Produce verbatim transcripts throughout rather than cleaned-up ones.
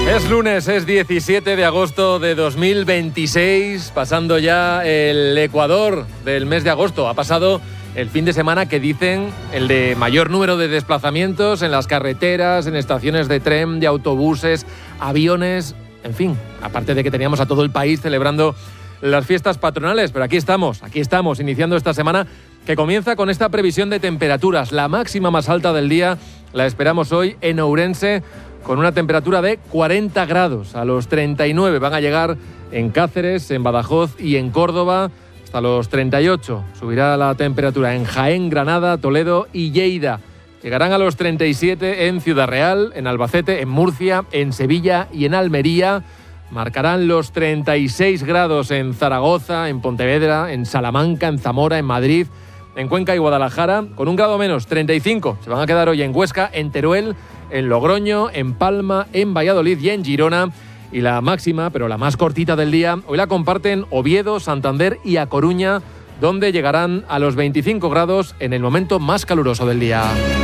Es lunes, es diecisiete de agosto de dos mil veintiséis, pasando ya el Ecuador del mes de agosto. Ha pasado el fin de semana que dicen el de mayor número de desplazamientos en las carreteras, en estaciones de tren, de autobuses, aviones, en fin, aparte de que teníamos a todo el país celebrando las fiestas patronales, pero aquí estamos, aquí estamos, iniciando esta semana que comienza con esta previsión de temperaturas. La máxima más alta del día la esperamos hoy en Ourense, con una temperatura de cuarenta grados. A los treinta y nueve van a llegar en Cáceres, en Badajoz y en Córdoba, hasta los treinta y ocho. Subirá la temperatura en Jaén, Granada, Toledo y Lleida. Llegarán a los treinta y siete en Ciudad Real, en Albacete, en Murcia, en Sevilla y en Almería. Marcarán los treinta y seis grados en Zaragoza, en Pontevedra, en Salamanca, en Zamora, en Madrid, en Cuenca y Guadalajara. Con un grado menos, treinta y cinco. Se van a quedar hoy en Huesca, en Teruel, en Logroño, en Palma, en Valladolid y en Girona. Y la máxima, pero la más cortita del día, hoy la comparten Oviedo, Santander y A Coruña, donde llegarán a los veinticinco grados en el momento más caluroso del día.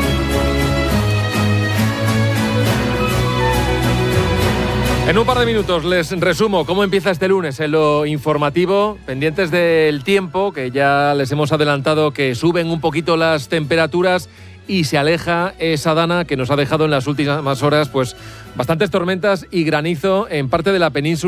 En un par de minutos les resumo cómo empieza este lunes en lo informativo, pendientes del tiempo, que ya les hemos adelantado que suben un poquito las temperaturas y se aleja esa dana que nos ha dejado en las últimas horas pues bastantes tormentas y granizo en parte de la península.